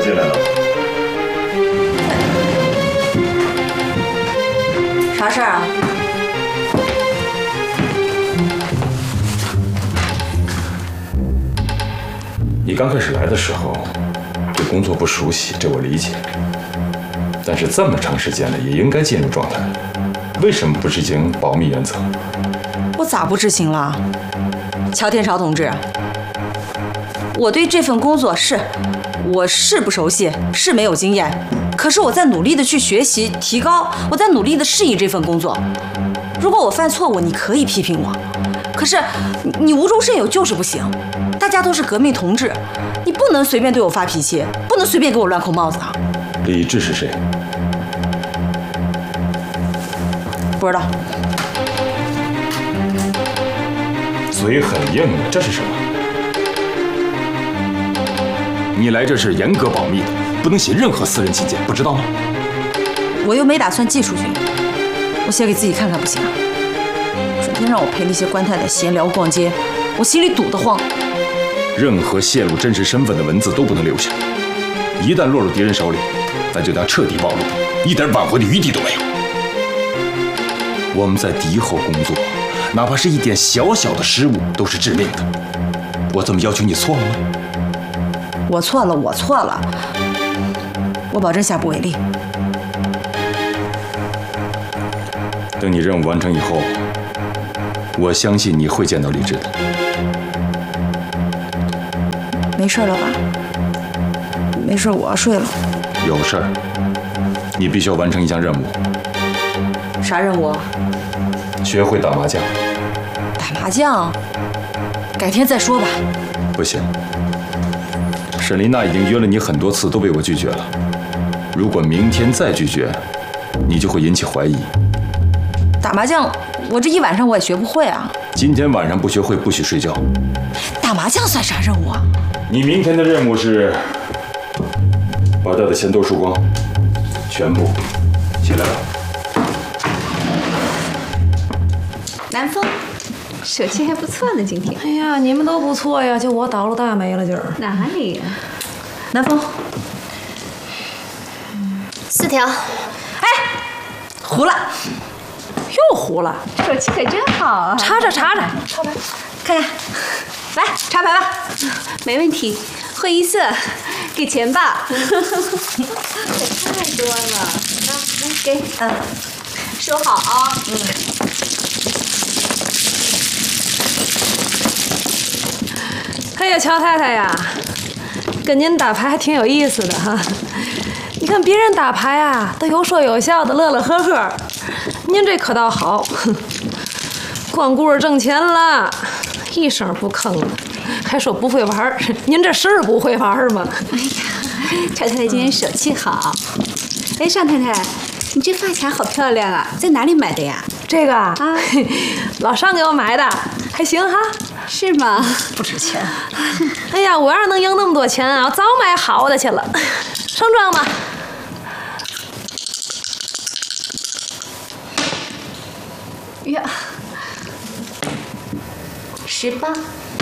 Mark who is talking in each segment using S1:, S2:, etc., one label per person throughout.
S1: 进来了。
S2: 啥事儿啊？
S1: 你刚开始来的时候，对工作不熟悉，这我理解。但是这么长时间了，也应该进入状态。为什么不执行保密原则？
S2: 我咋不执行了？乔天朝同志，我对这份工作我是不熟悉，是没有经验，可是我在努力的去学习提高，我在努力的适应这份工作。如果我犯错误，你可以批评我，可是你无中生有就是不行。大家都是革命同志，你不能随便对我发脾气，不能随便给我乱扣帽子的。
S1: 李志是谁？
S2: 不知道。
S1: 嘴很硬的，这是什么？你来这是严格保密的，不能写任何私人信件，不知道吗？
S2: 我又没打算寄出去，我写给自己看看不行啊？整天让我陪那些官太太闲聊逛街，我心里堵得慌。
S1: 任何泄露真实身份的文字都不能留下，一旦落入敌人手里，咱就当彻底暴露，一点挽回的余地都没有。我们在敌后工作，哪怕是一点小小的失误都是致命的。我这么要求你错了吗？
S2: 我错了，我保证下不为例。
S1: 等你任务完成以后，我相信你会见到李志的。
S2: 没事了吧？没事，我要睡了。
S1: 有事儿，你必须要完成一项任务。
S2: 啥任务？
S1: 学会打麻将。
S2: 打麻将？改天再说吧。
S1: 不行，沈琳娜已经约了你很多次，都被我拒绝了。如果明天再拒绝，你就会引起怀疑。
S2: 打麻将，我这一晚上我也学不会啊。
S1: 今天晚上不学会，不许睡觉。
S2: 打麻将算啥任务啊？
S1: 你明天的任务是把他的钱都输光，全部。起来吧。
S3: 南风，手气还不错呢，今天。
S4: 哎呀，你们都不错呀，就我倒了大霉了今儿。
S3: 哪里呀？
S2: 南风
S3: 4条。
S2: 哎，糊了，
S4: 又糊了。
S3: 手气可真好啊！
S4: 查查，
S2: 看看，来插牌吧。
S3: 没问题，会一色，给钱吧。可太多了，来给，收好啊。
S4: 哎呀，乔太太呀，跟您打牌还挺有意思的哈。你看别人打牌啊，都有说有笑的，乐乐呵呵，您这可倒好，光顾着挣钱了，一声不吭的，还说不会玩，您这是不会玩吗？
S3: 哎呀，乔太太今天手气好。哎，尚太太，你这发卡好漂亮啊，在哪里买的呀？
S4: 这个啊，老尚给我买的，还行哈。
S3: 是吗？
S2: 不值钱。
S4: 哎呀，我要是能赢那么多钱啊，我早买好的去了。上妆吧。
S3: 呀，18，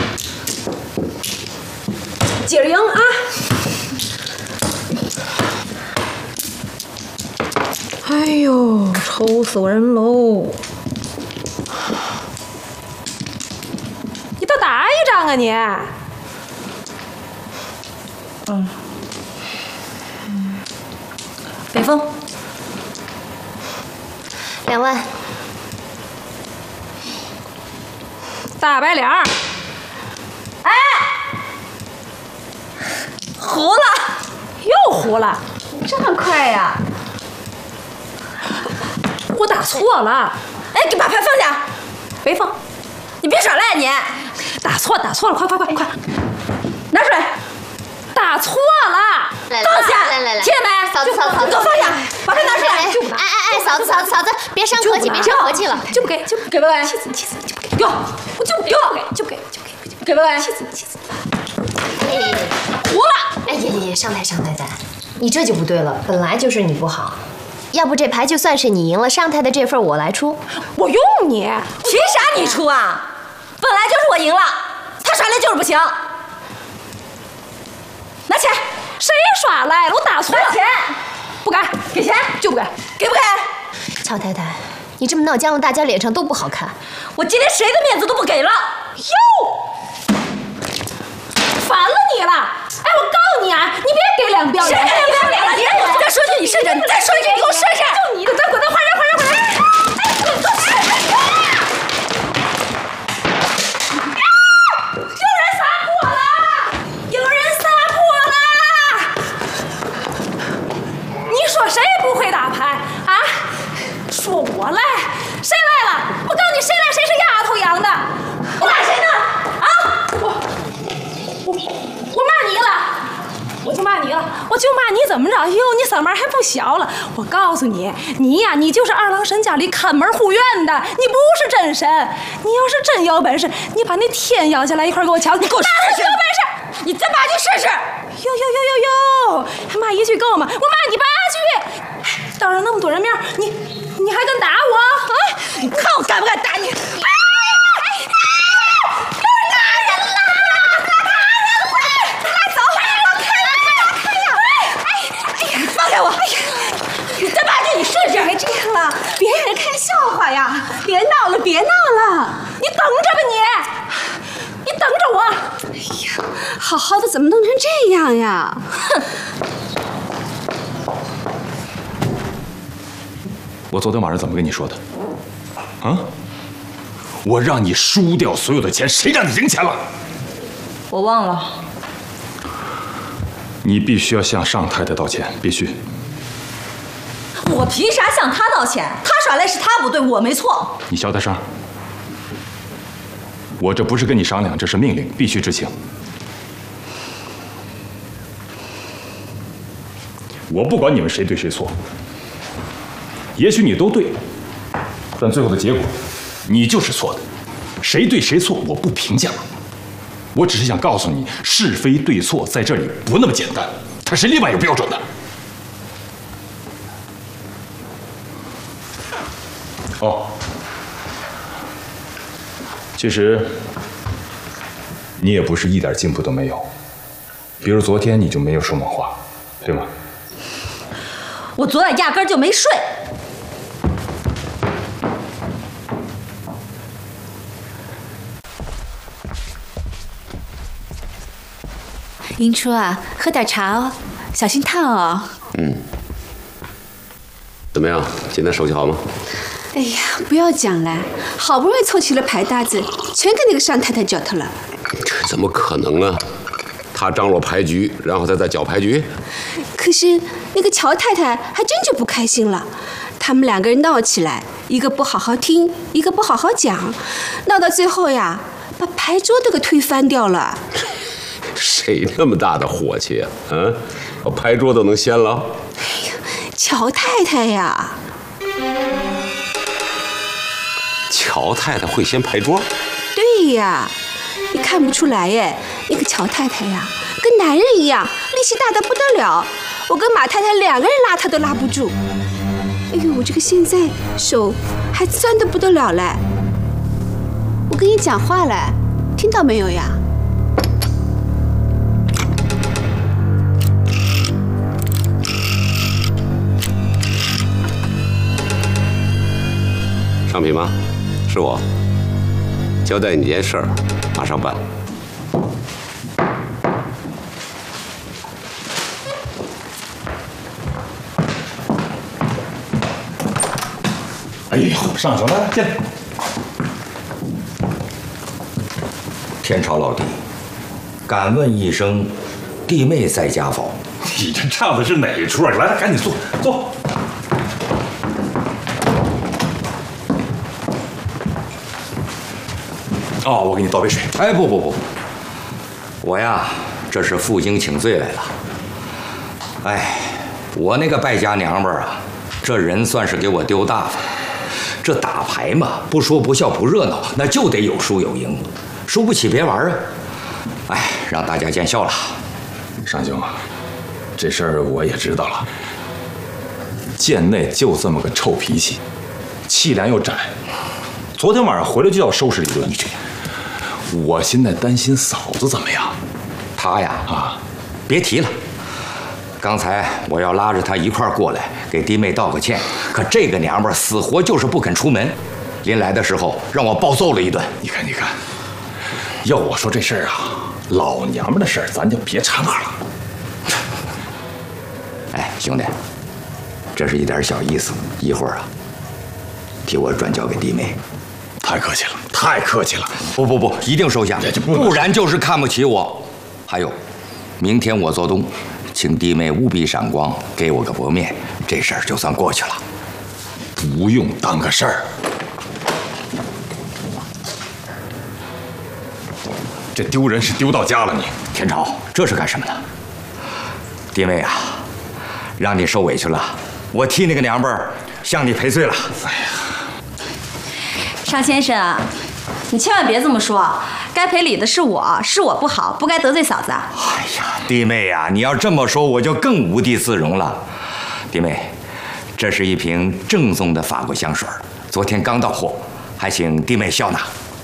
S4: 接着赢啊！哎呦，愁死我人喽！你倒打一张啊你！
S2: 北风
S3: 2万。
S4: 大白脸儿，
S2: 哎，糊了，
S4: 又糊了，
S2: 这么快呀？
S4: 我打错了。
S2: 哎，给把牌放下。北风，你别耍赖你。
S4: 打错了，快，
S2: 拿水。
S4: 打错了，
S2: 放下。
S3: 来，
S2: 听见没？
S3: 嫂子，
S2: 给我放下，把牌拿出来。
S3: 哎，嫂子，别伤和气，别伤和气了，
S4: 就不给，
S2: 给拜拜。
S4: 气死，就不给，
S2: 给我，
S4: 我就不给，就不给，
S2: 给拜拜。
S4: 气死。
S2: 糊了。
S3: 哎呀，尚太太，你这就不对了，本来就是你不好。要不这牌就算是你赢了，尚太太这份我来出。
S4: 我用你，
S2: 凭啥你出啊？本来就是我赢了，他耍赖就是不行。拿起来。
S4: 谁耍赖了，我打错了。
S2: 钱，
S4: 不该，
S2: 给钱，
S4: 就不该，
S2: 给不给？
S3: 乔太太，你这么闹僵了，大家脸上都不好看。
S2: 我今天谁的面子都不给了。
S4: 哟，烦了你了！哎，我告诉你啊，你别给两不要脸！
S2: 谁给两不要脸了？你让我再说一句，你试试；你再说一句，你给我试试。
S4: 就你滚蛋，换人！谁不会打牌啊？说我赖，谁赖了？我告诉你，谁赖谁是丫头养的。
S2: 我赖谁呢？啊！
S4: 我骂你了，我就骂你怎么着？哟，你嗓门还不小了。我告诉你，你呀，你就是二郎神家里看门护院的，你不是真神。你要是真有本事，你把那天摇下来一块给我瞧，你给我试试。有本事，
S2: 你再骂句试试。
S4: 哟，还骂一句够吗？我骂你8句，当着那么多人面，你还敢打我啊？
S2: 你看我敢不敢打你？放开我！你再骂句，你试试。
S3: 别这样了，别让人看笑话呀！别闹了，别闹了！
S4: 你等着吧你等着我！
S3: 哎呀，好好的怎么弄成这样呀？哼！
S1: 我昨天晚上怎么跟你说的？啊？我让你输掉所有的钱，谁让你赢钱了？
S2: 我忘了。
S1: 你必须要向尚太太道歉，必须。
S2: 我凭啥向他道歉？他耍赖是他不对，我没错。
S1: 你小点声。我这不是跟你商量，这是命令，必须执行。我不管你们谁对谁错，也许你都对，但最后的结果，你就是错的。谁对谁错，我不评价。我只是想告诉你，是非对错在这里不那么简单，它是另外有标准的。哦，其实你也不是一点进步都没有，比如昨天你就没有说梦话，对吗？
S2: 我昨晚压根就没睡。
S3: 英初啊，喝点茶哦，小心烫哦。
S5: 怎么样？今天手气好吗？
S3: 哎呀，不要讲了，好不容易凑齐了牌搭子，全给那个尚太太搅头了。
S5: 这怎么可能啊？他张罗牌局，然后他再搅牌局。
S3: 可是那个乔太太还真就不开心了，他们2个人闹起来，一个不好好听，一个不好好讲，闹到最后呀，把牌桌都给推翻掉了。
S5: 谁那么大的火气啊？把牌桌都能掀了？
S3: 哎呀，乔太太呀！
S5: 乔太太会掀牌桌？
S3: 对呀，你看不出来耶？那个乔太太呀，跟男人一样，力气大得不得了。我跟马太太2个人拉她都拉不住。哎呦，我这个现在手还酸得不得了嘞。我跟你讲话嘞，听到没有呀？
S5: 商品吗？是我。交代你件事儿，马上办。
S1: 哎呦，上去来，进来。
S6: 天朝老弟，敢问一声，弟妹在家否？
S1: 你这唱的是哪出啊？来，赶紧坐，坐。哦，我给你倒杯水。
S6: 哎，不，我呀，这是负荆请罪来了。哎，我那个败家娘们儿啊，这人算是给我丢大发。这打牌嘛，不说不笑不热闹，那就得有输有赢，输不起别玩啊。哎，让大家见笑了。
S1: 尚兄啊，这事儿我也知道了。贱内就这么个臭脾气，气量又窄。昨天晚上回来就要收拾一顿。我现在担心嫂子怎么样？
S6: 她呀，别提了。 刚才我要拉着她一块儿过来给弟妹道个歉，可这个娘们儿死活就是不肯出门，临来的时候让我暴揍了一顿。
S1: 你看，要我说这事儿啊，老娘们的事儿咱就别掺和了。
S6: 哎，兄弟，这是一点小意思，一会儿啊，替我转交给弟妹。
S1: 太客气了，太客气了。
S6: 不，一定收下，不然就是看不起我。还有，明天我做东，请弟妹务必赏光，给我个薄面，这事儿就算过去了。
S1: 不用当个事儿。这丢人是丢到家了你。
S6: 天朝，这是干什么呢？弟妹啊，让你受委屈了，我替那个娘们儿向你赔罪了。哎呀，
S2: 尚先生啊，你千万别这么说，该赔礼的是我不好，不该得罪嫂子。
S6: 哎呀，弟妹呀，你要这么说，我就更无地自容了。弟妹，这是一瓶正宗的法国香水，昨天刚到货，还请弟妹笑纳。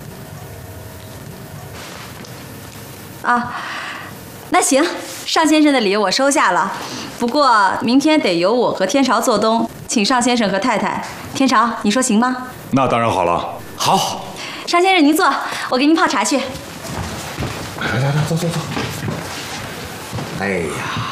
S2: 啊，那行，尚先生的礼我收下了。不过明天得由我和天朝做东，请尚先生和太太。天朝，你说行吗？
S1: 那当然好了。
S6: 好，
S2: 尚先生您坐，我给您泡茶去。
S1: 来，走。
S6: 哎呀。